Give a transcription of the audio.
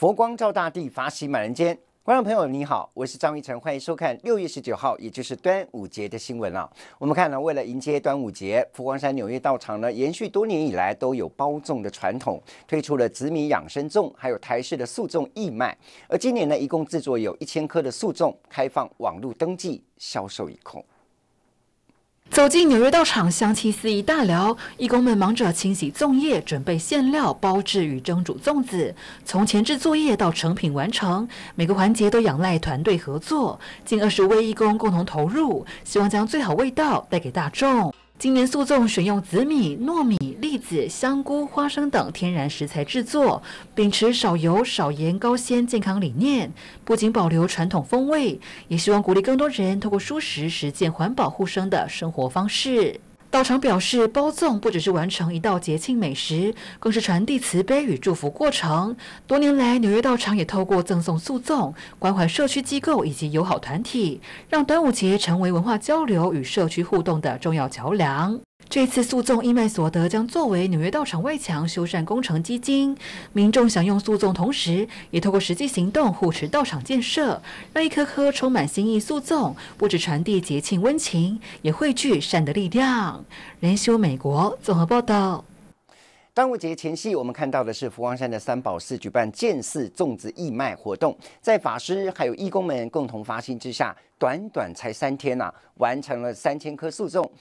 佛光照大地，法喜满人间。观众朋友你好，我是张玉成，欢迎收看6月19号，也就是端午节的新闻啊。我们看呢，为了迎接端午节，佛光山纽约道场呢，延续多年以来都有包粽的传统，推出了紫米养生粽，还有台式的素粽义卖。而今年呢，一共制作有1000颗的素粽，开放网络登记，销售一空。 走进纽约道场，香气四溢大寮，义工们忙着清洗粽叶，准备馅料、包制与蒸煮粽子。从前置作业到成品完成，每个环节都仰赖团队合作。近25位义工共同投入，希望将最好味道带给大众。今年素粽选用紫米、糯米、栗子、香菇、花生等天然食材制作，秉持少油、少盐、高纤健康理念，不仅保留传统风味，也希望鼓励更多人透过蔬食实践环保护生的生活方式。道场表示，包粽不只是完成一道节庆美食，更是传递慈悲与祝福过程。多年来，纽约道场也透过赠送素粽，关怀社区机构以及友好团体，让端午节成为文化交流与社区互动的重要桥梁。这次素粽义卖所得将作为纽约道场外墙修缮工程基金，民众享用素粽同时，也透过实际行动护持道场建设，让一颗颗充满心意素粽不只传递节庆温情，也汇聚善的力量。人修美国综合报道。 端午节前夕，我们看到的是佛光山的三宝寺举办建寺粽子义卖活动，在法师还有义工们共同发心之下，短短才3天完成了3000颗素粽，